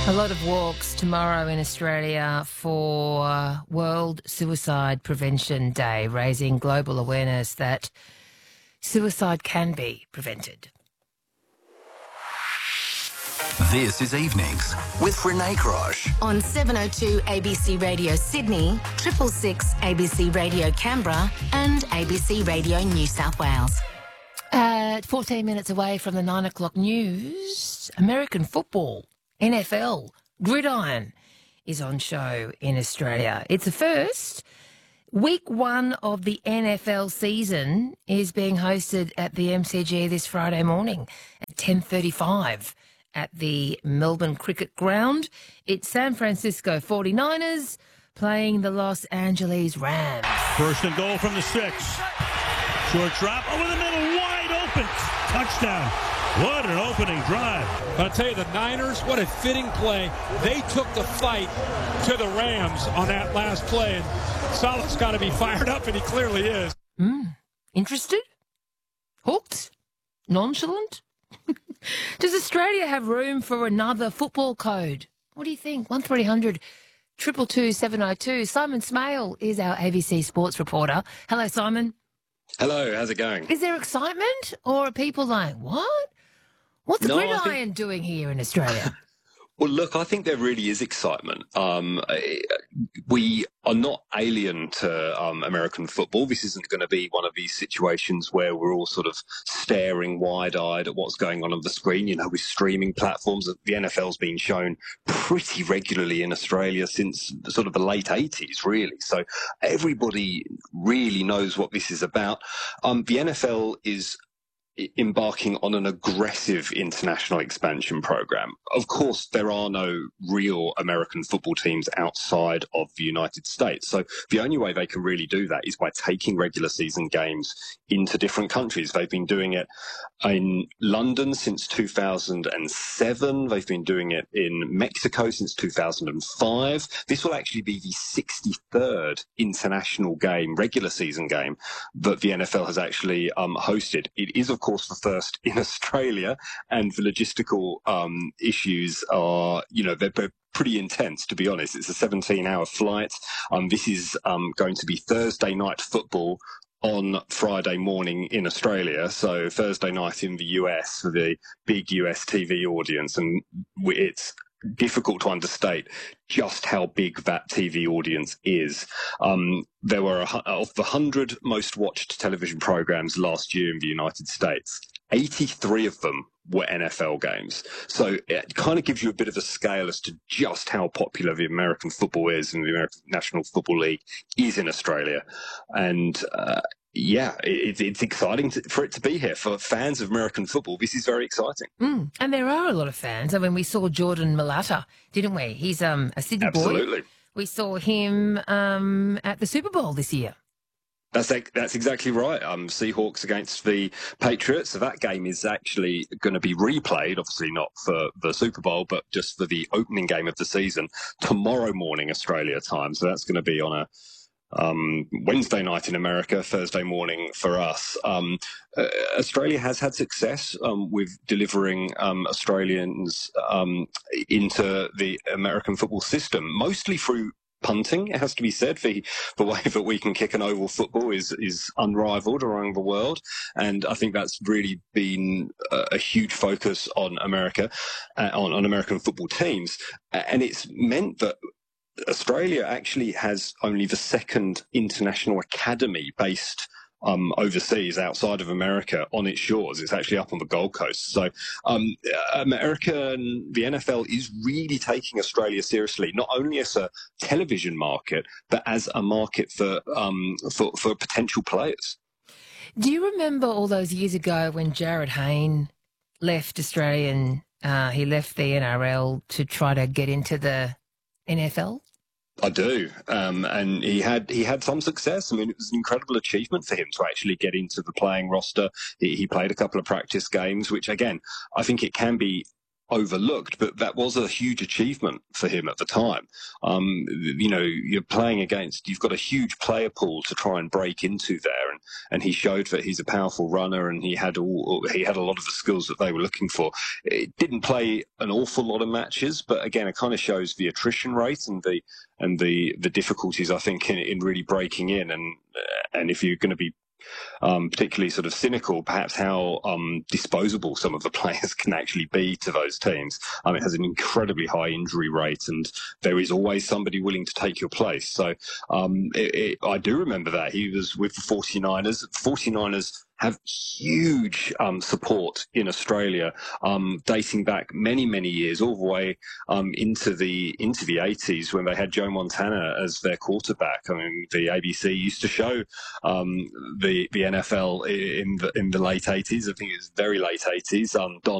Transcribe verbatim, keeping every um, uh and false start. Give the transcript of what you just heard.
A lot of walks tomorrow in Australia for World Suicide Prevention Day, raising global awareness that suicide can be prevented. This is Evenings with Renee Crosh. On seven oh two A B C Radio Sydney, triple six A B C Radio Canberra and A B C Radio New South Wales. At fourteen minutes away from the nine o'clock news, American football, N F L, Gridiron is on show in Australia. It's the first. Week one of the N F L season is being hosted at the M C G this Friday morning at ten thirty-five at the Melbourne Cricket Ground. It's San Francisco forty-niners playing the Los Angeles Rams. First and goal from the six. Short drop over the middle, wide open. Touchdown. What an opening drive. I'll tell you, the Niners, what a fitting play. They took the fight to the Rams on that last play, and Saleh's got to be fired up, and he clearly is. Mm. Interested? Hooked? Nonchalant? Does Australia have room for another football code? What do you think? one three hundred two two two seven oh two. Simon Smale is our A B C Sports reporter. Hello, Simon. Hello, how's it going? Is there excitement, or are people like, what? What's the No, Gridiron think... doing here in Australia? Well, look, I think there really is excitement. Um, we are not alien to um, American football. This isn't going to be one of these situations where we're all sort of staring wide-eyed at what's going on on the screen. You know, with streaming platforms, the N F L's been shown pretty regularly in Australia since sort of the late eighties, really. So everybody really knows what this is about. Um, the N F L is embarking on an aggressive international expansion program. Of course, there are no real American football teams outside of the United States. So the only way they can really do that is by taking regular season games into different countries. They've been doing it in London since two thousand seven. They've been doing it in Mexico since two thousand five. This will actually be the sixty-third international game, regular season game, that the N F L has actually um, hosted. It is, of course, the first in Australia, and the logistical um, issues are, you know, they're, they're pretty intense, to be honest. It's a seventeen-hour flight. Um, this is um, going to be Thursday night football on Friday morning in Australia, so Thursday night in the U S for the big U S T V audience, and it's difficult to understate just how big that T V audience is. Um, there were, a, of the one hundred most watched television programs last year in the United States, eighty-three of them were N F L games. So it kind of gives you a bit of a scale as to just how popular the American football is, and the American National Football League is in Australia. And uh, yeah, it, it's exciting to, for it to be here. For fans of American football, this is very exciting. Mm. And there are a lot of fans. I mean, we saw Jordan Mailata, didn't we? He's um, a Sydney boy. Absolutely. We saw him um, at the Super Bowl this year. That's that's exactly right. Um, Seahawks against the Patriots. So that game is actually going to be replayed, obviously not for the Super Bowl, but just for the opening game of the season tomorrow morning, Australia time. So that's going to be on a um, Wednesday night in America, Thursday morning for us. Um, uh, Australia has had success um, with delivering um, Australians um, into the American football system, mostly through punting, it has to be said. The, the way that we can kick an oval football is is unrivaled around the world, and I think that's really been a, a huge focus on America, uh, on, on American football teams, and it's meant that Australia actually has only the second international academy based Um, overseas, outside of America, on its shores. It's actually up on the Gold Coast. So um, America and the N F L is really taking Australia seriously, not only as a television market, but as a market for um, for, for potential players. Do you remember all those years ago when Jared Hayne left Australia and uh, he left the N R L to try to get into the N F L? I do, um, and he had he had some success. I mean, it was an incredible achievement for him to actually get into the playing roster. He, he played a couple of practice games, which again, I think it can be overlooked, but that was a huge achievement for him at the time. Um, you know, you're playing against, you've got a huge player pool to try and break into there, and, and he showed that he's a powerful runner, and he had all he had a lot of the skills that they were looking for. It didn't play an awful lot of matches, but again, it kind of shows the attrition rate and the and the the difficulties, I think, in, in really breaking in, and and if you're going to be Um, particularly sort of cynical, perhaps how um, disposable some of the players can actually be to those teams. Um, it has an incredibly high injury rate, and there is always somebody willing to take your place. So um, it, it, I do remember that. He was with the forty-niners. forty-niners have huge um, support in Australia, um, dating back many, many years, all the way um, into the into the eighties when they had Joe Montana as their quarterback. I mean, the A B C used to show um, the the N F L in the in the late eighties. I think it was very late eighties. Um, Don